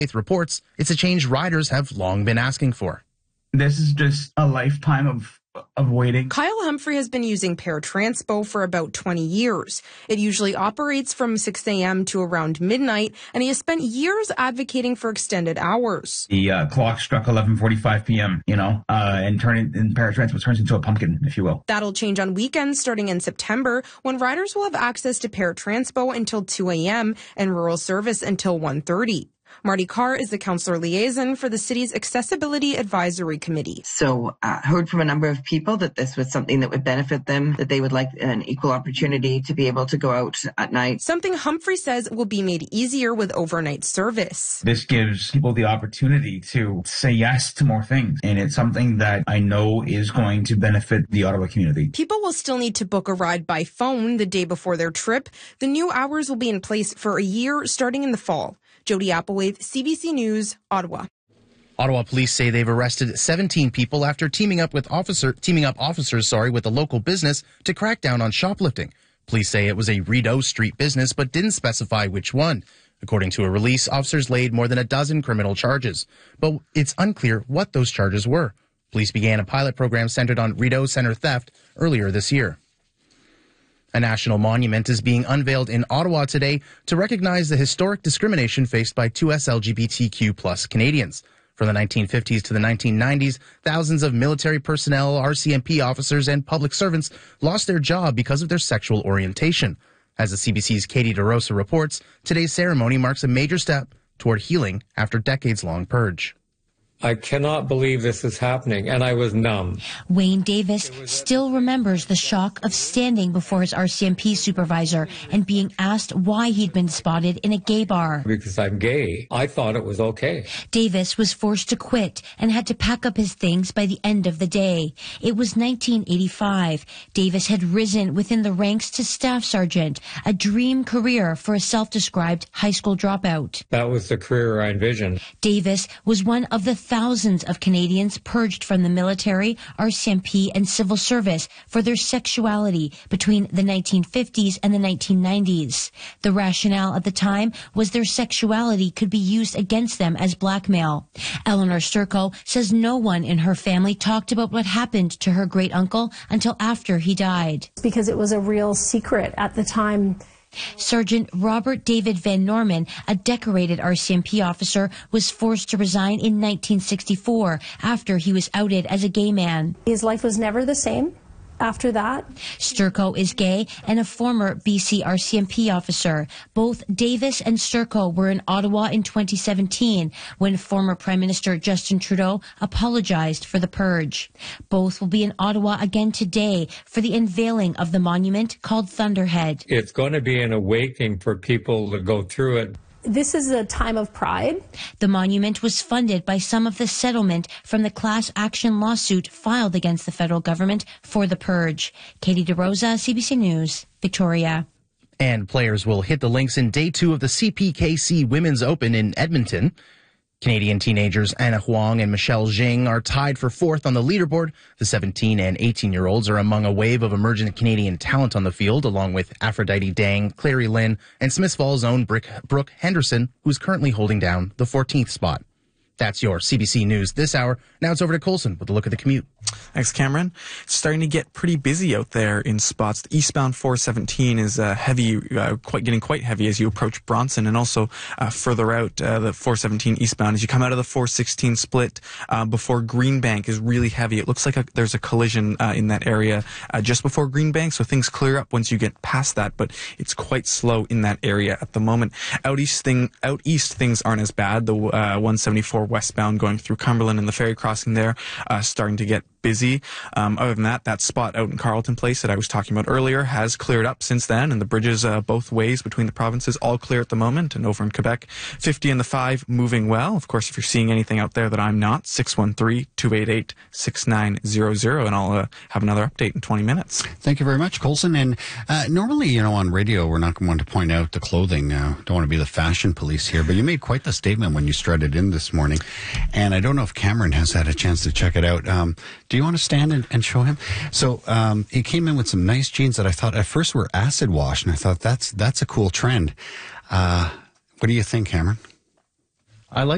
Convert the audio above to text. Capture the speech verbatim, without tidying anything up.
reports it's a change riders have long been asking for. This is just a lifetime of of waiting. Kyle Humphrey has been using Paratranspo for about twenty years. It usually operates from six a.m. to around midnight, and he has spent years advocating for extended hours. The uh, clock struck eleven forty-five p.m., you know, uh, and turn it, and Paratranspo turns into a pumpkin, if you will. That'll change on weekends starting in September, when riders will have access to Paratranspo until two a.m. and rural service until one thirty. Marty Carr is the councillor liaison for the city's Accessibility Advisory Committee. So I uh, heard from a number of people that this was something that would benefit them, that they would like an equal opportunity to be able to go out at night. Something Humphrey says will be made easier with overnight service. This gives people the opportunity to say yes to more things, and it's something that I know is going to benefit the Ottawa community. People will still need to book a ride by phone the day before their trip. The new hours will be in place for a year starting in the fall. Jody Applewave, C B C News, Ottawa. Ottawa police say they've arrested seventeen people after teaming up with officer teaming up officers, sorry, with a local business to crack down on shoplifting. Police say it was a Rideau Street business, but didn't specify which one. According to a release, officers laid more than a dozen criminal charges, but it's unclear what those charges were. Police began a pilot program centered on Rideau Centre theft earlier this year. A national monument is being unveiled in Ottawa today to recognize the historic discrimination faced by two S L G B T Q plus Canadians. From the nineteen fifties to the nineteen nineties, thousands of military personnel, R C M P officers, and public servants lost their job because of their sexual orientation. As the C B C's Katie DeRosa reports, today's ceremony marks a major step toward healing after decades-long purge. I cannot believe this is happening, and I was numb. Wayne Davis still remembers the shock of standing before his R C M P supervisor and being asked why he'd been spotted in a gay bar. Because I'm gay, I thought it was okay. Davis was forced to quit and had to pack up his things by the end of the day. It was nineteen eighty-five. Davis had risen within the ranks to staff sergeant, a dream career for a self-described high school dropout. That was the career I envisioned. Davis was one of the thousands of Canadians purged from the military, R C M P, and civil service for their sexuality between the nineteen fifties and the nineteen nineties. The rationale at the time was their sexuality could be used against them as blackmail. Eleanor Sturco says no one in her family talked about what happened to her great-uncle until after he died. Because it was a real secret at the time. Sergeant Robert David Van Norman, a decorated R C M P officer, was forced to resign in nineteen sixty-four after he was outed as a gay man. His life was never the same after that. Sturco is gay and a former B C R C M P officer. Both Davis and Sturco were in Ottawa in twenty seventeen when former Prime Minister Justin Trudeau apologized for the purge. Both will be in Ottawa again today for the unveiling of the monument called Thunderhead. It's going to be an awakening for people to go through it. This is a time of pride. The monument was funded by some of the settlement from the class action lawsuit filed against the federal government for the purge. Katie DeRosa, C B C News, Victoria. And players will hit the links in day two of the C P K C Women's Open in Edmonton. Canadian teenagers Anna Huang and Michelle Jing are tied for fourth on the leaderboard. The seventeen and eighteen-year-olds are among a wave of emergent Canadian talent on the field, along with Aphrodite Dang, Clary Lynn, and Smith Falls' own Brooke Henderson, who's currently holding down the fourteenth spot. That's your C B C News this hour. Now it's over to Colson with a look at the commute. Thanks, Cameron. It's starting to get pretty busy out there in spots. The eastbound four seventeen is uh, heavy, uh, quite getting quite heavy as you approach Bronson, and also uh, further out uh, the four seventeen eastbound as you come out of the four sixteen split uh, before Greenbank is really heavy. It looks like a, there's a collision uh, in that area uh, just before Greenbank, so things clear up once you get past that, but it's quite slow in that area at the moment. Out east, thing, out east things aren't as bad. The uh, one seventy-four westbound going through Cumberland and the ferry crossing there uh, starting to get busy. Um, other than that, that spot out in Carleton Place that I was talking about earlier has cleared up since then, and the bridges uh, both ways between the provinces all clear at the moment. And over in Quebec, fifty and the five moving well. Of course, if you're seeing anything out there that I'm not, six one three, two eight eight, six nine zero zero, and I'll uh, have another update in twenty minutes. Thank you very much, Colson. And uh, normally, you know, on radio, we're not going to point out the clothing. Uh, don't want to be the fashion police here, but you made quite the statement when you strutted in this morning. And I don't know if Cameron has had a chance to check it out. Um, do you want to stand and, and show him? So um, he came in with some nice jeans that I thought at first were acid wash, and I thought that's that's a cool trend. Uh, what do you think, Cameron? I like